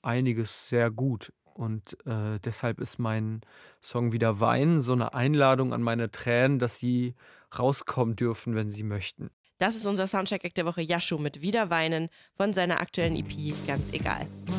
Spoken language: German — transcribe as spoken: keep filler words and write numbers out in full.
einiges sehr gut. Und, äh, deshalb ist mein Song „Wieder weinen" so 'ne Einladung an meine Tränen, dass sie rauskommen dürfen, wenn sie möchten. Das ist unser Soundcheck-Act der Woche, Yashu mit Wieder weinen von seiner aktuellen E P „Ganz egal".